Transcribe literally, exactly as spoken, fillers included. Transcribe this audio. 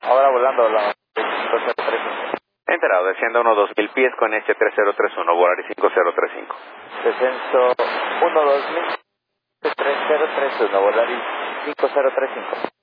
Ahora volando la cinco cero tres cinco. Enterado, descienda unos dos mil pies con este tres cero tres uno, Volaris cinco cero tres cinco. Descenso uno dos mil, tres cero tres uno, Volaris cinco cero tres cinco.